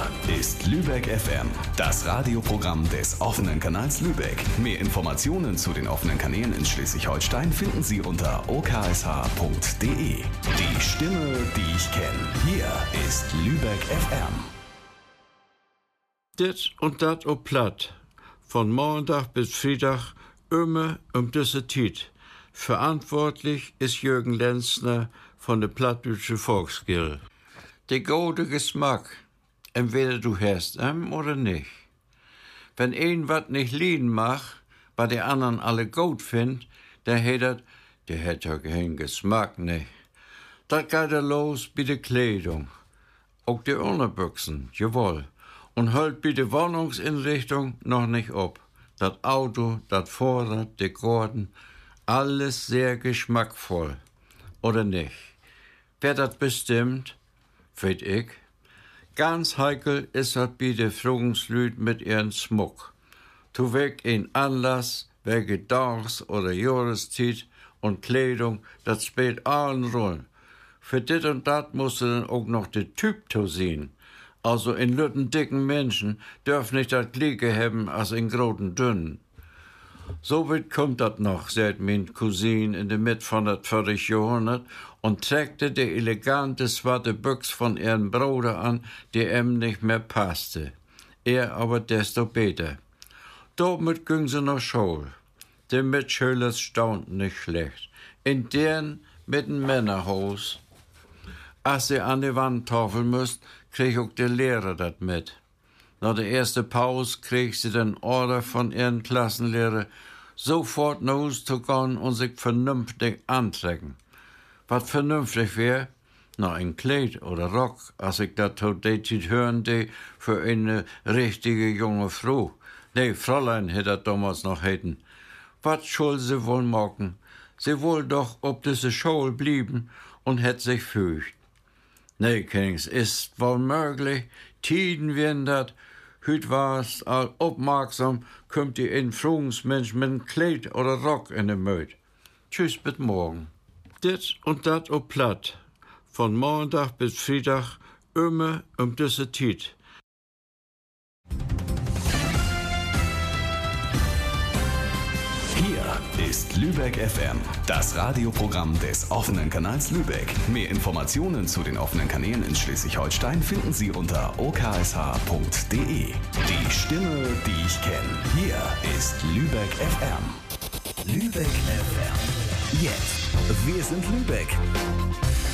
ist Lübeck FM, das Radioprogramm des offenen Kanals Lübeck. Mehr Informationen zu den offenen Kanälen in Schleswig-Holstein finden Sie unter oksh.de. Die Stimme, die ich kenne. Hier ist Lübeck FM. Dit und dat op Platt. Von Montag bis Freitag immer diese Zeit. Verantwortlich ist Jürgen Lenzner von der Plattdeutsche Volksgilde. Der gute Geschmack, entweder du hörst oder nicht. Wenn ein wat nicht lieben macht, was der anderen alle gut findet, dann hat der hat ja keinen Geschmack nicht. Das geht los bei der Kleidung. Auch die Unterbüchsen, jawohl. Und hört bei der Wohnungsinrichtung noch nicht ab. Das Auto, das Vorrat, die Gordon, alles sehr geschmackvoll. Oder nicht? Wer das bestimmt, weet ich. Ganz heikel ist das bei den Frugungslüd mit ihren Schmuck. Tu weg in Anlass, wegen Tags- oder Jahreszeit und Kleidung, das spielt allen Rollen. Für dit und dat musst du dann auch noch den Typ zu sehen. Also in lütten dicken Menschen dürfen nicht das Gleiche haben als in großen dünnen. So weit kommt das noch, sagt mein Cousin in der Mitte von das 40. Jahrhundert und trägte die elegante schwarze Büchs von ihrem Bruder an, die ihm nicht mehr passte. Er aber desto besser. Damit ging sie nach Schule. Die Mitschüler staunten nicht schlecht. In deren mit dem Männerhaus. Als sie an die Wand tafeln müsst, krieg auch der Lehrer das mit. Nach der ersten Pause krieg sie den Order von ihren Klassenlehrer, sofort nach Hause zu gehen und sich vernünftig antrecken. Was vernünftig wär? Na, ein Kleid oder Rock, als ich das heute hören die für eine richtige junge Frau. Nee, Fräulein hätte das damals noch hätten. Was soll sie wohl machen? Sie wohl doch ob diese Schule blieben und hätt sich fürcht. Nee, Kings, ist wohl möglich, Tiden werden dat, hüt war's all aufmerksam, kommt die Entfrugungsmensch mit einem Kleid oder Rock in den Möd. Tschüss, bis morgen. Dit und dat op Platt. Von Montag bis Freitag immer diese Zeit. Hier ist Lübeck FM, das Radioprogramm des offenen Kanals Lübeck. Mehr Informationen zu den offenen Kanälen in Schleswig-Holstein finden Sie unter oksh.de. Die Stimme, die ich kenne. Hier ist Lübeck FM. Lübeck FM. Jetzt. Wir sind Lübeck.